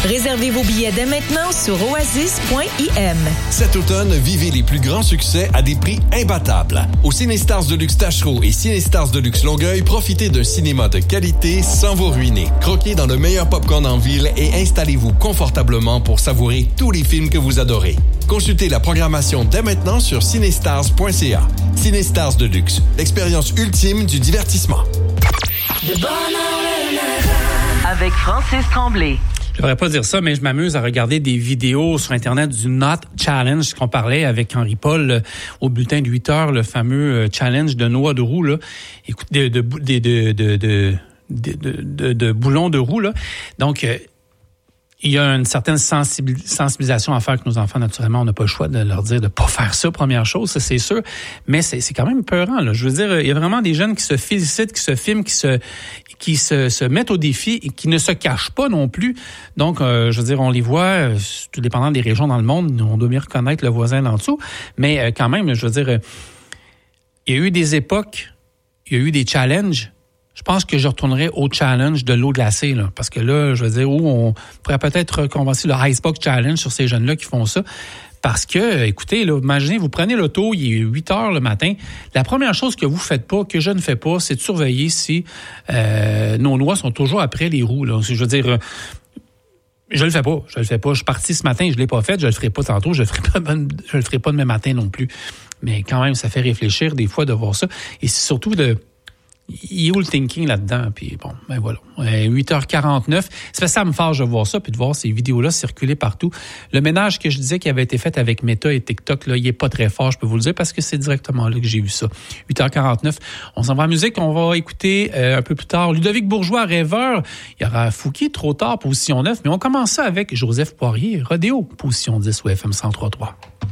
Réservez vos billets dès maintenant sur oasis.im. Cet automne, vivez les plus grands succès à des prix imbattables. Au Ciné-Stars de Luxe Tachereau et Ciné-Stars de Luxe Longueuil, profitez d'un cinéma de qualité sans vous ruiner. Croquez dans le meilleur popcorn en ville et installez-vous confortablement pour savourer tous les films que vous adorez. Consultez la programmation dès maintenant sur cinestars.ca. Ciné-Stars de Luxe, l'expérience ultime du divertissement. Avec Francis Tremblay. Je devrais pas dire ça, mais je m'amuse à regarder des vidéos sur Internet du Not Challenge qu'on parlait avec Henri Paul au bulletin de 8 heures, le fameux challenge de noix de roue, là. Écoute, de boulons de roue, là. Donc, il y a une certaine sensibilisation à faire avec nos enfants. Naturellement, on n'a pas le choix de leur dire de pas faire ça, première chose, ça c'est sûr. Mais c'est quand même peurant, là. Je veux dire, il y a vraiment des jeunes qui se félicitent, qui se filment, qui se mettent au défi et qui ne se cachent pas non plus. Donc, je veux dire, on les voit, tout dépendant des régions dans le monde, on doit bien reconnaître le voisin d'en dessous. Mais quand même, je veux dire, il y a eu des époques, il y a eu des challenges. Je pense que je retournerai au challenge de l'eau glacée, là, parce que là, je veux dire, où on pourrait peut-être recommencer le Icebox Challenge sur ces jeunes-là qui font ça. Parce que, écoutez, là, imaginez, vous prenez l'auto, il est 8 heures le matin. La première chose que vous faites pas, que je ne fais pas, c'est de surveiller si nos noix sont toujours après les roues, là. Je veux dire, je le fais pas. Je suis parti ce matin, je l'ai pas fait, je le ferai pas tantôt, je le ferai pas demain matin non plus. Mais quand même, ça fait réfléchir des fois de voir ça. Et c'est surtout il est où le thinking là-dedans? Puis bon, ben voilà. 8h49. Ça me fâche de voir ça, puis de voir ces vidéos-là circuler partout. Le ménage que je disais qui avait été fait avec Meta et TikTok, là, il est pas très fort, je peux vous le dire, parce que c'est directement là que j'ai vu ça. 8h49. On s'en va en musique. On va écouter un peu plus tard Ludovic Bourgeois, Rêveur. Il y aura Fouki, Trop tard, position 9. Mais on commence ça avec Joseph Poirier, Rodéo, position 10 ou FM 103.3.